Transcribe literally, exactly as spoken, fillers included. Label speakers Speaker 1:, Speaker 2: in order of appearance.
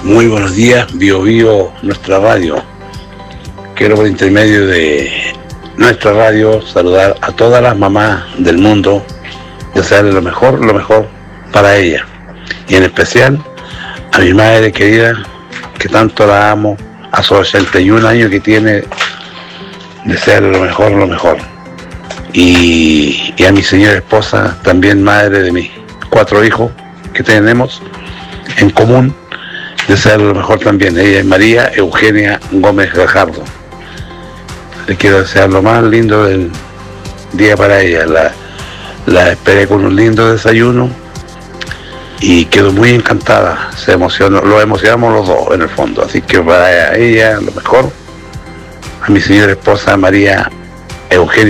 Speaker 1: Muy buenos días, Bio Bio, nuestra radio. Quiero por intermedio de nuestra radio saludar a todas las mamás del mundo, desearles lo mejor, lo mejor para ellas. Y en especial a mi madre querida, que tanto la amo, a sus ochenta y un años que tiene, desearle lo mejor, lo mejor. Y, y a mi señora esposa, también madre de mis cuatro hijos que tenemos en común, desearle lo mejor también. Ella es María Eugenia Gómez Gajardo. Le quiero desear lo más lindo del día para ella. La, la esperé con un lindo desayuno y quedó muy encantada. Se emocionó, lo emocionamos los dos en el fondo. Así que para ella lo mejor. A mi señora esposa María Eugenia